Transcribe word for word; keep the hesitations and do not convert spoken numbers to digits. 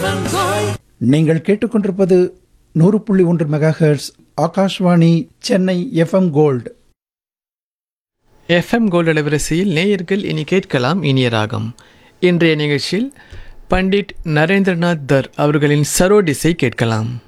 நீங்கள் கேட்டுக்கொண்டிருப்பது நூறு புள்ளி ஒன்று megahertz Akashvani Chennai FM gold. FM gold அலைவரிசையில் நேயர்கள் இனி கேட்கலாம் இனிய ராகம். இன்றைய நிகழ்ச்சியில் பண்டிட் நரேந்திரநாத் தர் அவர்களின் சரோடிசை கேட்கலாம்.